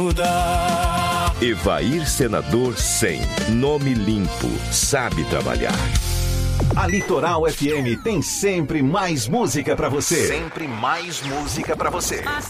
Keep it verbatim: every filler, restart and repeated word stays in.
Evair Senador cem. Nome limpo, sabe trabalhar. A Litoral F M tem sempre mais música pra você. Sempre mais música pra você. As